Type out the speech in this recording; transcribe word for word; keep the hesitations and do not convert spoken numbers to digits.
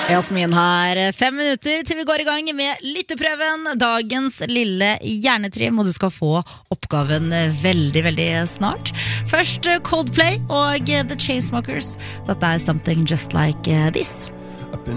Jasmin her, fem minutter til vi går i gang med lytteprøven, dagens lille hjernetrim, og du skal få oppgaven veldig, veldig snart. Først Coldplay og The Chainsmokers. Dette er Something Just Like This.